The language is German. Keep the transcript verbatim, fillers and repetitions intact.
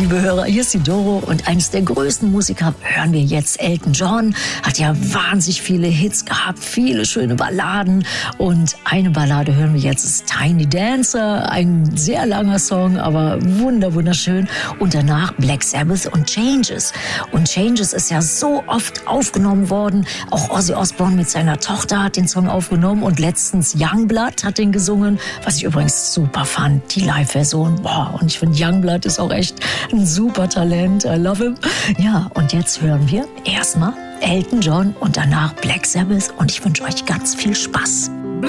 liebe Hörer, hier ist die Doro und eines der größten Musiker hören wir jetzt. Elton John hat ja wahnsinnig viele Hits gehabt, viele schöne Balladen und eine Ballade hören wir jetzt, ist Tiny Dancer, ein sehr langer Song, aber wunder, wunderschön. Und danach Black Sabbath und Changes. Und Changes ist ja so oft aufgenommen worden, auch Ozzy Osbourne mit seiner Tochter hat den Song aufgenommen und letztens Youngblood hat den gesungen, was ich übrigens super fand, die Live-Version. Boah, und ich finde Youngblood ist auch echt ein super Talent. I love him. Ja, und jetzt hören wir erstmal Elton John und danach Black Sabbath und ich wünsche euch ganz viel Spaß.